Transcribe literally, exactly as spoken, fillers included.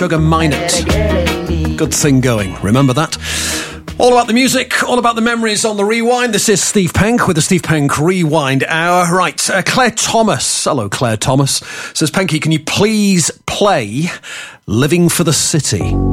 Sugar Minott. Good thing going. Remember that? All about the music, all about the memories on the Rewind. This is Steve Penk with the Steve Penk Rewind Hour. Right, uh, Claire Thomas. Hello, Claire Thomas. Says, Penky, can you please play Living for the City?